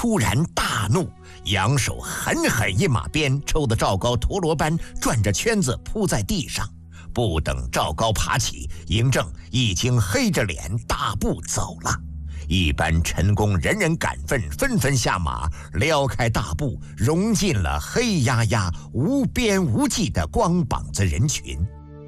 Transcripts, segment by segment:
突然大怒，扬手狠狠一马鞭抽得赵高陀螺般转着圈子扑在地上。不等赵高爬起，嬴政已经黑着脸大步走了。一班陈宫人人感愤，纷纷下马，撩开大步，融进了黑压压、无边无际的光膀子人群。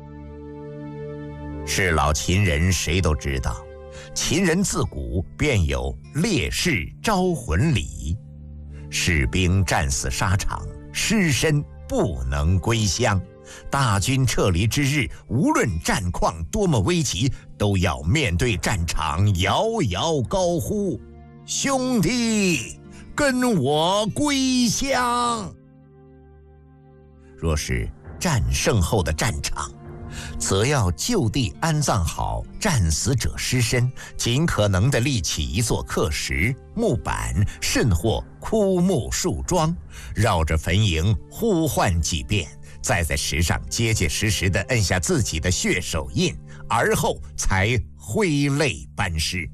是老秦人谁都知道，秦人自古便有烈士招魂礼，士兵战死沙场，尸身不能归乡。大军撤离之日，无论战况多么危急，都要面对战场，遥遥高呼：“兄弟，跟我归乡！”若是战胜后的战场，则要就地安葬好战死者尸身，尽可能地立起一座刻石、木板，甚或枯木树桩，绕着坟茔呼唤几遍，再在石上结结实实地摁下自己的血手印，而后才挥泪班师。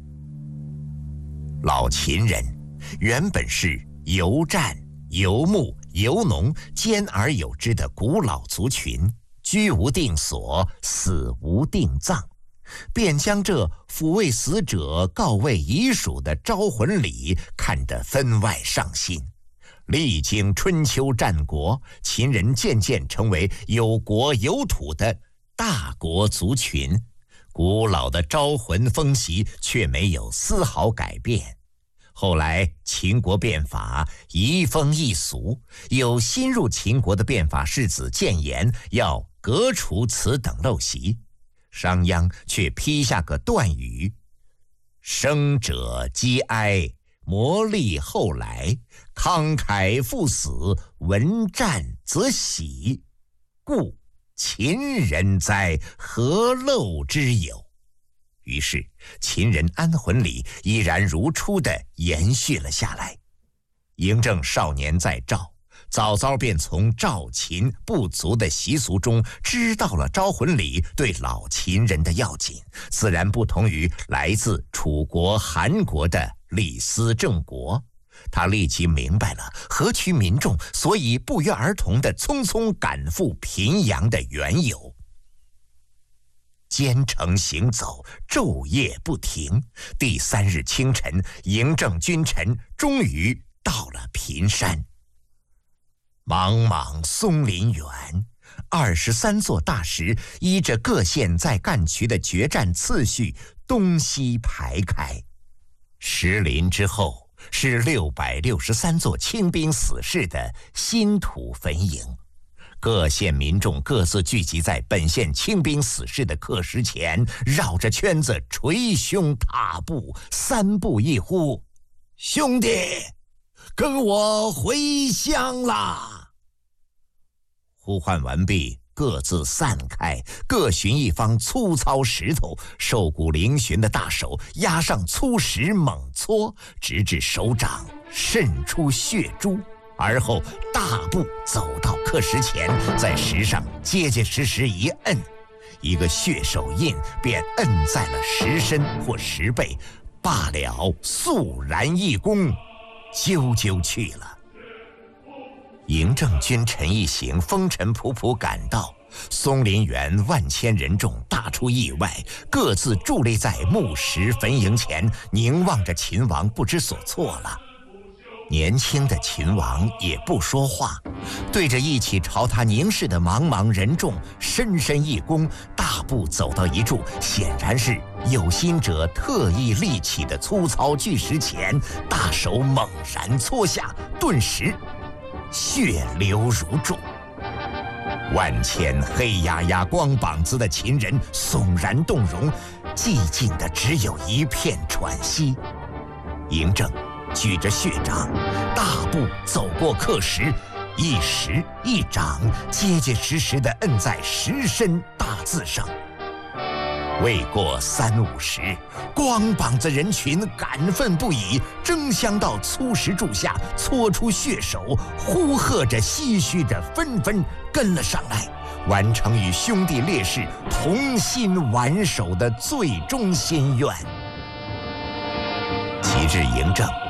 老秦人原本是游战、游牧、游农兼而有之的古老族群，居无定所，死无定葬，便将这抚慰死者、告慰遗属的招魂礼看得分外上心。历经春秋战国，秦人渐渐成为有国有土的大国族群，古老的招魂风习却没有丝毫改变。后来秦国变法，移风易俗，有新入秦国的变法士子谏言要革除此等陋习，商鞅却批下个断语：“生者积哀，磨砺后来，慷慨赴死，闻战则喜，故秦人哉，何陋之有？”于是秦人安魂礼依然如初地延续了下来。嬴政少年在赵，早早便从赵秦部族的习俗中知道了招魂礼对老秦人的要紧，自然不同于来自楚国、韩国的李斯郑国。他立即明白了河曲民众所以不约而同地匆匆赶赴平阳的缘由。兼程行走，昼夜不停。第3日清晨，嬴政君臣终于到了平山。茫茫松林远，23座大石依着各县在干渠的决战次序东西排开。石林之后是663座清兵死士的新土坟茔。各县民众各自聚集在本县清兵死士的刻石前，绕着圈子捶胸踏步，3步一呼：“兄弟，跟我回乡啦！”呼唤完毕，各自散开，各寻一方粗糙石头，瘦骨嶙峋的大手压上粗石猛搓，直至手掌渗出血珠，而后大步走到刻石前，在石上结结实实一摁，一个血手印便摁在了石身或石背，罢了肃然一躬，啾啾去了。嬴政君臣一行风尘仆仆赶到，松林园万千人众大出意外，各自伫立在木石坟茔前，凝望着秦王，不知所措了。年轻的秦王也不说话，对着一起朝他凝视的茫茫人众深深一躬，大步走到一处显然是有心者特意立起的粗糙巨石前，大手猛然搓下，顿时血流如注。万千黑压压光膀子的秦人悚然动容，寂静的只有一片喘息。嬴政举着血掌，大步走过刻石，一石一掌结结实实地摁在石身大字上。未过3、5时，光膀子人群感愤不已，争相到粗石柱下搓出血手，呼喝着唏嘘着，纷纷跟了上来，完成与兄弟烈士同心挽手的最终心愿。及至嬴政